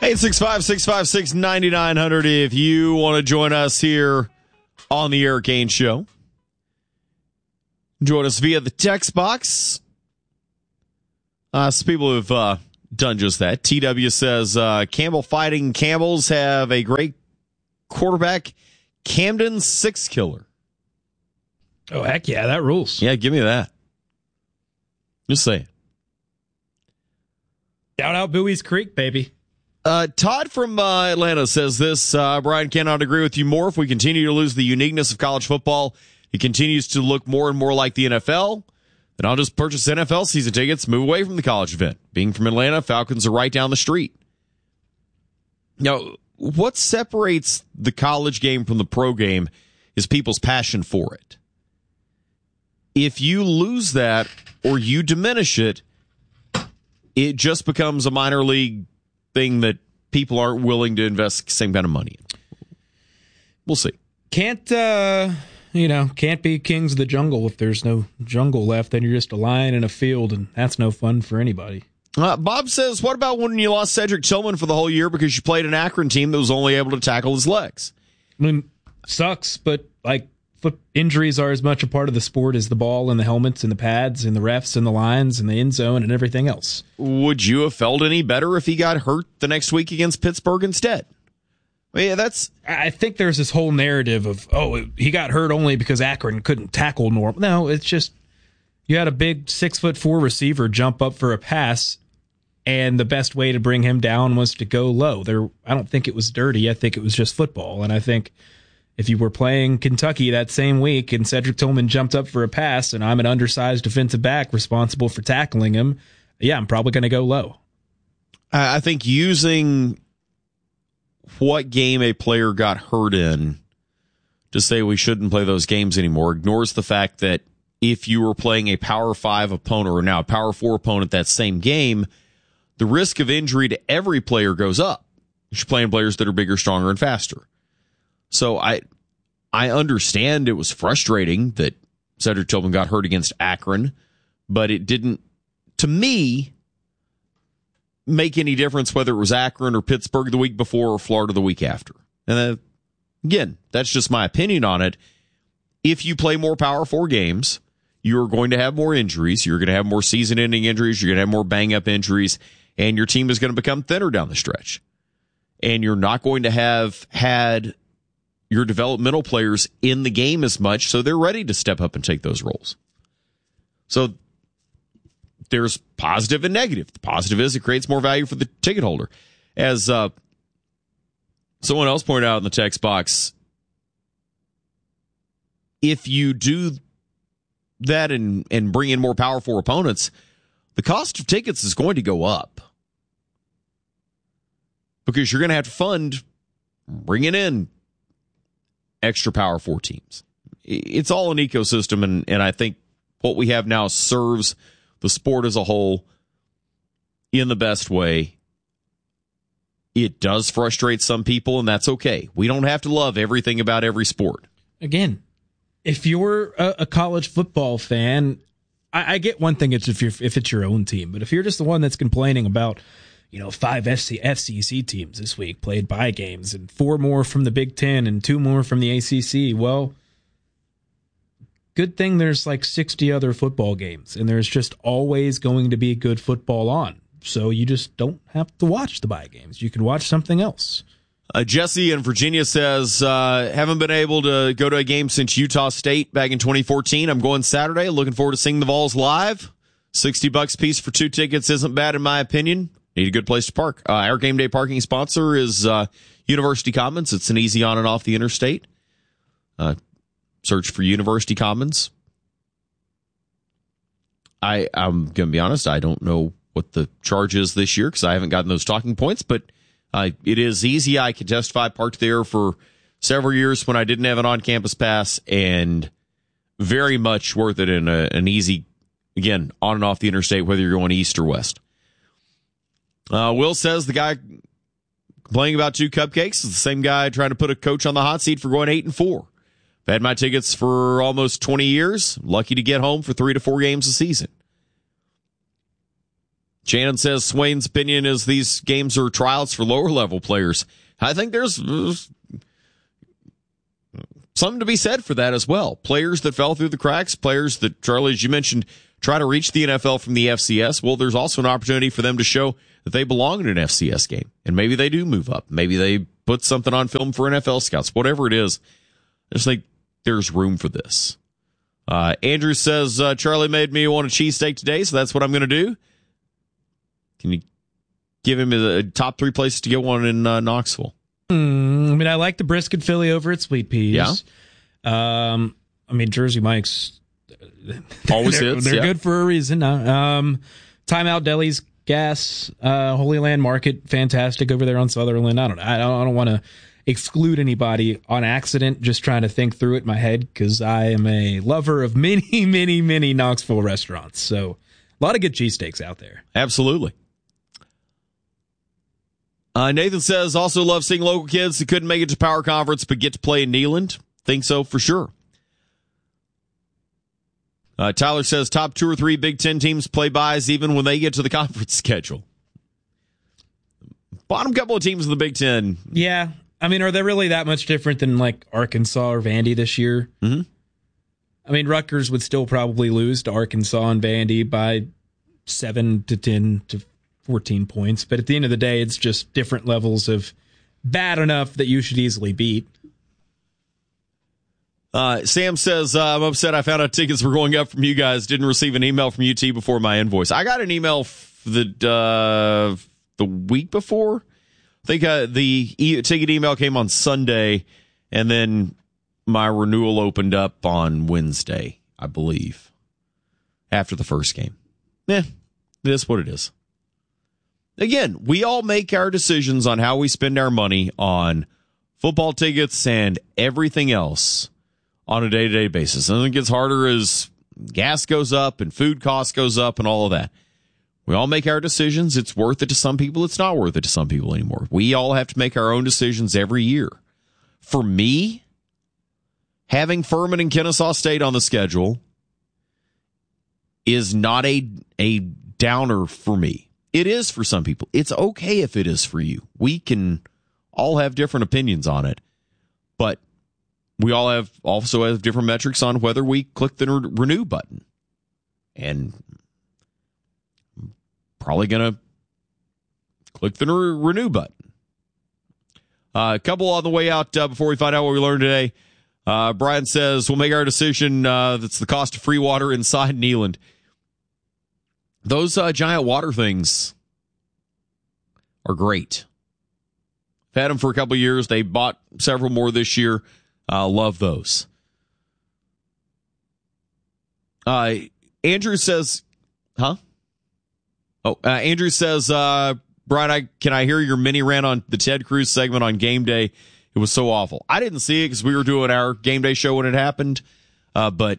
865-656-9900 if you want to join us here on the Eric Gaines Show. Join us via the text box. Some people have done just that. TW says, Campbell Fighting Campbells have a great quarterback, Camden Six Killer. Oh, heck yeah, that rules. Yeah, give me that. Just saying. Shout out Bowie's Creek, baby. Todd from Atlanta says this, Brian, cannot agree with you more. If we continue to lose the uniqueness of college football, it continues to look more and more like the NFL, then I'll just purchase NFL season tickets, move away from the college event. Being from Atlanta, Falcons are right down the street. Now, what separates the college game from the pro game is people's passion for it. If you lose that or you diminish it, it just becomes a minor league thing that people aren't willing to invest the same kind of money in. We'll see. Can't be kings of the jungle. If there's no jungle left, then you're just a lion in a field, and that's no fun for anybody. Bob says, what about when you lost Cedric Tillman for the whole year because you played an Akron team that was only able to tackle his legs? I mean, sucks, but foot injuries are as much a part of the sport as the ball and the helmets and the pads and the refs and the lines and the end zone and everything else. Would you have felt any better if he got hurt the next week against Pittsburgh instead? I think there's this whole narrative of, he got hurt only because Akron couldn't tackle normal. No, it's just you had a big 6'4" receiver jump up for a pass, and the best way to bring him down was to go low. I don't think it was dirty. I think it was just football. And I think if you were playing Kentucky that same week and Cedric Tillman jumped up for a pass and I'm an undersized defensive back responsible for tackling him, yeah, I'm probably going to go low. I think using what game a player got hurt in to say we shouldn't play those games anymore ignores the fact that if you were playing a Power 5 opponent or now a Power 4 opponent that same game, the risk of injury to every player goes up. You're playing players that are bigger, stronger, and faster. So I understand it was frustrating that Cedric Tillman got hurt against Akron, but it didn't, to me, make any difference whether it was Akron or Pittsburgh the week before or Florida the week after. And again, that's just my opinion on it. If you play more Power 4 games, you're going to have more injuries. You're going to have more season-ending injuries. You're going to have more bang-up injuries, and your team is going to become thinner down the stretch. And you're not going to have had your developmental players in the game as much, so they're ready to step up and take those roles. So there's positive and negative. The positive is it creates more value for the ticket holder. As someone else pointed out in the text box, if you do that and bring in more Power 4 opponents, the cost of tickets is going to go up. Because you're going to have to fund bringing in extra Power 4 teams. It's all an ecosystem, and I think what we have now serves the sport as a whole in the best way. It does frustrate some people, and that's okay. We don't have to love everything about every sport. Again, if you're a college football fan, I get one thing if it's your own team, but if you're just the one that's complaining about 5 FCC teams this week played bye games and 4 more from the Big Ten and 2 more from the ACC. Well, good thing there's like 60 other football games, and there's just always going to be good football on. So you just don't have to watch the bye games. You can watch something else. Jesse in Virginia says, haven't been able to go to a game since Utah State back in 2014. I'm going Saturday. Looking forward to seeing the Vols live. $60 a piece for 2 tickets isn't bad in my opinion. Need a good place to park. Our game day parking sponsor is University Commons. It's an easy on and off the interstate. Search for University Commons. I'm going to be honest, I don't know what the charge is this year because I haven't gotten those talking points, but it is easy. I can testify. I parked there for several years when I didn't have an on-campus pass, and very much worth it in an easy, again, on and off the interstate, whether you're going east or west. Will says the guy complaining about 2 cupcakes is the same guy trying to put a coach on the hot seat for going 8-4. I've had my tickets for almost 20 years. Lucky to get home for 3 to 4 games a season. Shannon says Swain's opinion is these games are trials for lower level players. I think there's something to be said for that as well. Players that fell through the cracks, players that, Charlie, as you mentioned, try to reach the NFL from the FCS. Well, there's also an opportunity for them to show that they belong in an FCS game. And maybe they do move up. Maybe they put something on film for NFL scouts. Whatever it is, I just think there's room for this. Andrew says, Charlie made me want a cheesesteak today, so that's what I'm going to do. Can you give him the top 3 places to get one in Knoxville? I mean, I like the brisket Philly over at Sweet Peas. Yeah. I mean, Jersey Mike's always they're good for a reason. Timeout Deli's gas, Holy Land Market, fantastic over there on Sutherland. I don't want to exclude anybody on accident, just trying to think through it in my head, because I am a lover of many Knoxville restaurants. So a lot of good cheesesteaks out there. Absolutely. Nathan says, also love seeing local kids that couldn't make it to Power Conference but get to play in Neyland. Think so for sure. Tyler says, top 2 or 3 Big Ten teams play byes even when they get to the conference schedule. Bottom couple of teams in the Big Ten. Yeah. I mean, are they really that much different than like Arkansas or Vandy this year? Mm-hmm. I mean, Rutgers would still probably lose to Arkansas and Vandy by 7 to 10 to 14 points. But at the end of the day, it's just different levels of bad enough that you should easily beat. Sam says, I'm upset I found out tickets were going up from you guys. Didn't receive an email from UT before my invoice. I got an email the week before. I think the ticket email came on Sunday, and then my renewal opened up on Wednesday, I believe, after the first game. It is what it is. Again, we all make our decisions on how we spend our money on football tickets and everything else on a day-to-day basis. And it gets harder as gas goes up and food costs goes up and all of that. We all make our decisions. It's worth it to some people. It's not worth it to some people anymore. We all have to make our own decisions every year. For me, having Furman and Kennesaw State on the schedule is not a downer for me. It is for some people. It's okay if it is for you. We can all have different opinions on it, but we all also have different metrics on whether we click the renew button. And I'm probably going to click the renew button. A couple on the way out before we find out what we learned today. Brian says, we'll make our decision. That's the cost of free water inside Neyland. Those giant water things are great. I've had them for a couple of years. They bought several more this year. Love those. Andrew says, huh? Oh, Andrew says, Brian, can I hear your mini rant on the Ted Cruz segment on game day? It was so awful. I didn't see it because we were doing our game day show when it happened. But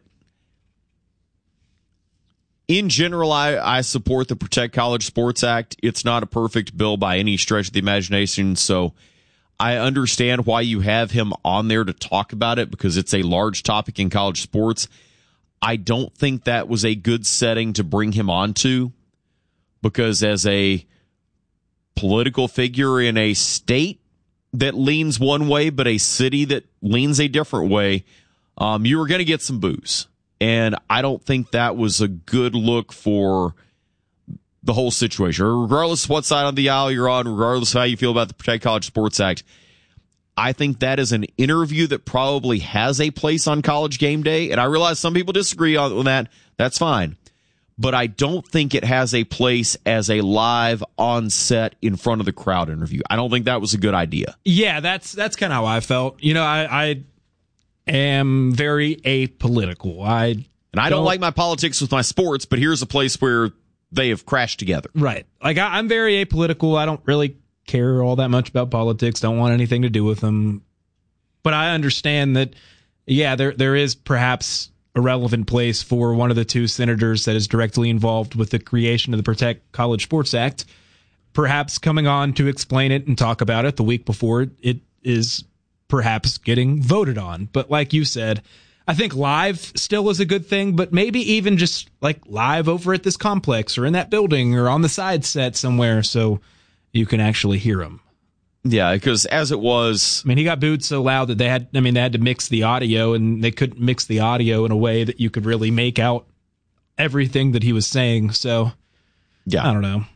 in general, I support the Protect College Sports Act. It's not a perfect bill by any stretch of the imagination, so I understand why you have him on there to talk about it because it's a large topic in college sports. I don't think that was a good setting to bring him onto because as a political figure in a state that leans one way but a city that leans a different way, you were going to get some boos. And I don't think that was a good look for the whole situation. Regardless of what side of the aisle you're on, regardless of how you feel about the Protect College Sports Act, I think that is an interview that probably has a place on College Game Day. And I realize some people disagree on that. That's fine. But I don't think it has a place as a live on set in front of the crowd interview. I don't think that was a good idea. Yeah, that's kind of how I felt. You know, I am very apolitical. I don't like my politics with my sports, but here's a place where they have crashed together. Right. Like I'm very apolitical. I don't really care all that much about politics. Don't want anything to do with them. But I understand that, yeah, there is perhaps a relevant place for one of the two senators that is directly involved with the creation of the Protect College Sports Act, perhaps coming on to explain it and talk about it the week before it is perhaps getting voted on. But like you said, I think live still is a good thing, but maybe even just like live over at this complex or in that building or on the side set somewhere so you can actually hear him. Yeah, because as it was, I mean, he got booed so loud that they had to mix the audio, and they couldn't mix the audio in a way that you could really make out everything that he was saying. So, yeah, I don't know.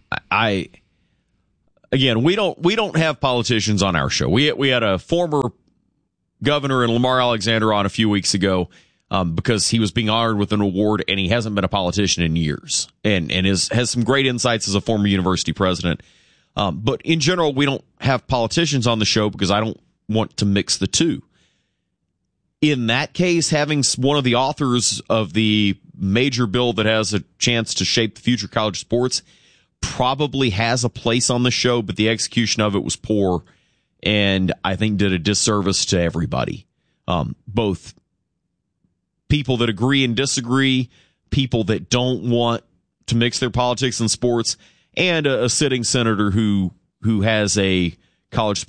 Again, we don't have politicians on our show. We had a former governor and Lamar Alexander on a few weeks ago because he was being honored with an award, and he hasn't been a politician in years, and has some great insights as a former university president. But in general, we don't have politicians on the show because I don't want to mix the two. In that case, having one of the authors of the major bill that has a chance to shape the future of college sports probably has a place on the show, but the execution of it was poor, and I think did a disservice to everybody. Both people that agree and disagree, people that don't want to mix their politics and sports, and a sitting senator who has a college